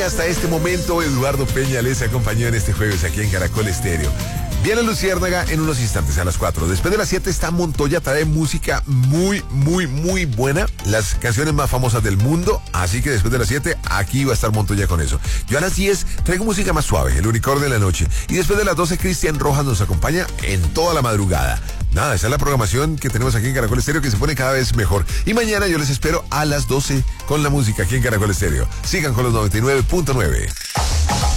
hasta este momento Eduardo Peña les acompañó en este jueves aquí en Caracol Estéreo. Viene Luciérnaga en unos instantes a las 4. Después de las 7 está Montoya, trae música muy buena. Las canciones más famosas del mundo. Así que después de las 7 aquí va a estar Montoya con eso. Yo a las 10 traigo música más suave, El Unicornio de la Noche. Y después de las 12 Cristian Rojas nos acompaña en toda la madrugada. Nada, esa es la programación que tenemos aquí en Caracol Estéreo, que se pone cada vez mejor. Y mañana yo les espero a las 12 con la música aquí en Caracol Estéreo. Sigan con los 99.9.